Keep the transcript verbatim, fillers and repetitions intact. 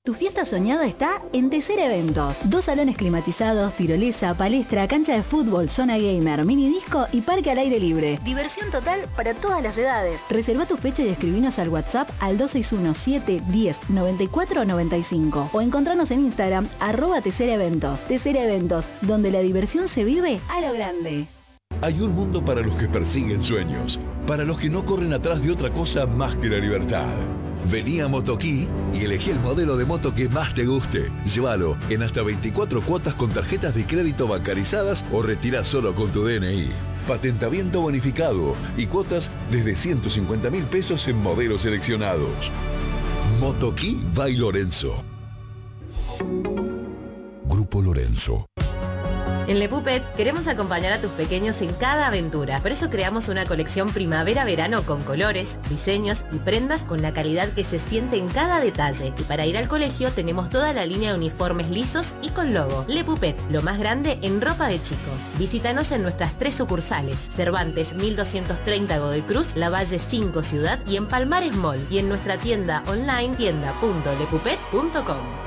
Tu fiesta soñada está en Tesera Eventos. Dos salones climatizados, tirolesa, palestra, cancha de fútbol, zona gamer, mini disco y parque al aire libre. Diversión total para todas las edades. Reserva tu fecha y escribinos al WhatsApp al dos seis uno, siete, diez, noventa y cuatro, noventa y cinco o encontranos en Instagram arroba Tesera Eventos. Tesera Eventos, donde la diversión se vive a lo grande. Hay un mundo para los que persiguen sueños, para los que no corren atrás de otra cosa más que la libertad. Vení a Motoquí y elegí el modelo de moto que más te guste. Llévalo en hasta veinticuatro cuotas con tarjetas de crédito bancarizadas o retirá solo con tu D N I. Patentamiento bonificado y cuotas desde ciento cincuenta mil pesos en modelos seleccionados. Motoquí by Lorenzo. Grupo Lorenzo. En Le Puppet queremos acompañar a tus pequeños en cada aventura. Por eso creamos una colección primavera-verano con colores, diseños y prendas con la calidad que se siente en cada detalle. Y para ir al colegio tenemos toda la línea de uniformes lisos y con logo. Le Puppet, lo más grande en ropa de chicos. Visítanos en nuestras tres sucursales: Cervantes mil doscientos treinta Godoy Cruz, Lavalle cinco Ciudad y en Palmares Mall. Y en nuestra tienda online tienda punto le puppet punto com.